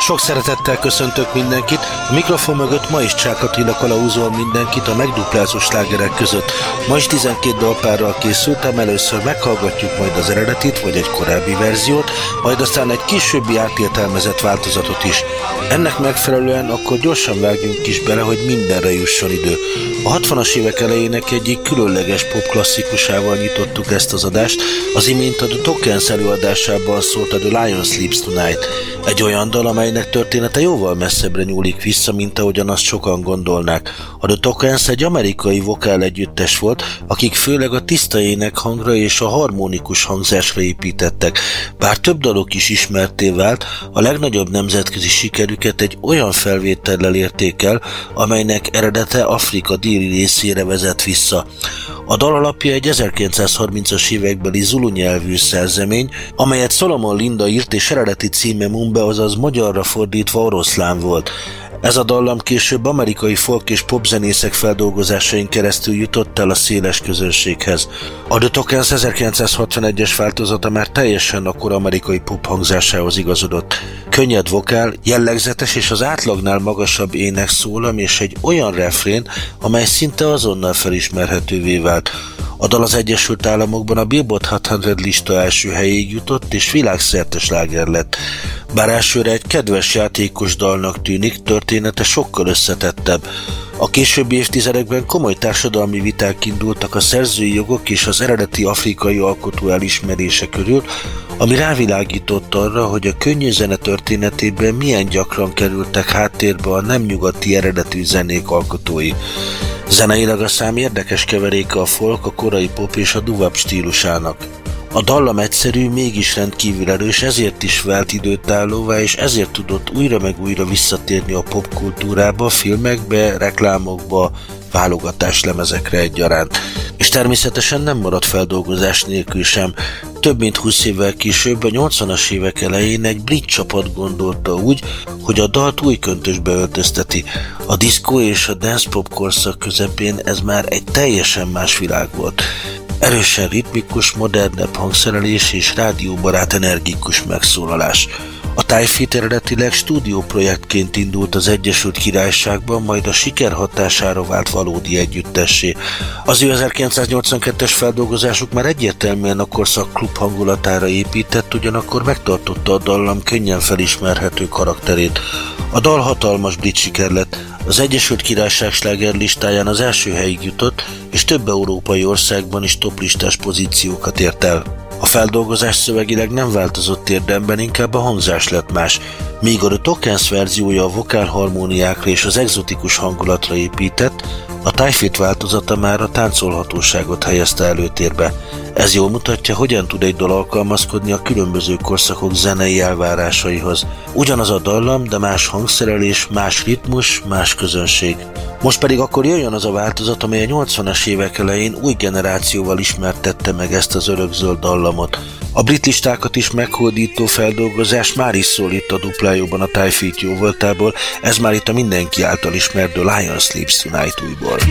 Sok szeretettel köszöntök mindenkit, a mikrofon mögött ma is Csák Attila kalauzol mindenkit a megduplázó slágerek között. Ma is 12 dalpárral készültem, először meghallgatjuk majd az eredetit, vagy egy korábbi verziót, majd aztán egy későbbi átértelmezett változatot is. Ennek megfelelően akkor gyorsan vágjunk is bele, hogy mindenre jusson idő. A 60-as évek elejének egyik különleges popklasszikusával nyitottuk ezt az adást, az imént a The Tokens előadásában szólt a The Lion Sleeps Tonight. Egy olyan dal, amelynek története jóval messzebbre nyúlik vissza, mint ahogyan azt sokan gondolnák. A The Tokens egy amerikai vokál együttes volt, akik főleg a tiszta énekhangra és a harmonikus hangzásra építettek. Bár több daluk is ismertté vált, a legnagyobb nemzetközi sikerüket egy olyan felvétellel érték el, amelynek eredete Afrika déli részére vezet vissza. A dal alapja egy 1930-as évekbeli zulu nyelvű szerzemény, amelyet Solomon Linda írt, és eredeti címe Mumbe, azaz magyarra fordítva oroszlán volt. Ez a dallam később amerikai folk és popzenészek feldolgozásain keresztül jutott el a széles közönséghez. A The Tokens 1961-es változata már teljesen a kor amerikai pop hangzásához igazodott. Könnyed vokál, jellegzetes és az átlagnál magasabb énekszólam és egy olyan refrén, amely szinte azonnal felismerhetővé vált. A dal az Egyesült Államokban a Billboard 600 lista első helyéig jutott és világszerte sláger lett. Bár elsőre egy kedves játékos dalnak tűnik, története sokkal összetettebb. A későbbi évtizedekben komoly társadalmi viták indultak a szerzői jogok és az eredeti afrikai alkotó elismerése körül, ami rávilágított arra, hogy a könnyű zene történetében milyen gyakran kerültek háttérbe a nem nyugati eredetű zenék alkotói. Zeneileg a szám érdekes keveréke a folk, a korai pop és a doo-wop stílusának. A dallam egyszerű, mégis rendkívül erős, ezért is vált időtállóvá, és ezért tudott újra meg újra visszatérni a popkultúrába, filmekbe, reklámokba, válogatáslemezekre egyaránt. És természetesen nem maradt feldolgozás nélkül sem. Több mint 20 évvel később, a 80-as évek elején egy brit csapat gondolta úgy, hogy a dalt új köntösbe öltözteti. A diszkó és a dance pop korszak közepén ez már egy teljesen más világ volt. Erősen ritmikus, modernebb hangszerelés és rádióbarát energikus megszólalás. A Typhoid eredetileg stúdióprojektként indult az Egyesült Királyságban, majd a siker hatására vált valódi együttessé. Az ő 1982-es feldolgozásuk már egyértelműen a korszak klub hangulatára épített, ugyanakkor megtartotta a dallam könnyen felismerhető karakterét. A dal hatalmas brit siker lett. Az Egyesült Királyság sláger listáján az első helyig jutott, és több európai országban is toplistás pozíciókat ért el. A feldolgozás szövegileg nem változott érdemben, inkább a hangzás lett más, míg a The Tokens verziója a vokálharmóniákra és az egzotikus hangulatra épített, a Typhoid változata már a táncolhatóságot helyezte előtérbe. Ez jól mutatja, hogyan tud egy dal alkalmazkodni a különböző korszakok zenei elvárásaihoz. Ugyanaz a dallam, de más hangszerelés, más ritmus, más közönség. Most pedig akkor jöjjön az a változat, amely a 80-as évek elején új generációval ismertette meg ezt az örökzöld dallamot. A brit listákat is meghódító feldolgozás már is szól itt a duplájóban a Typhoid jóvoltából, ez már itt a mindenki által ismert The Lion Sleeps Tonight újból.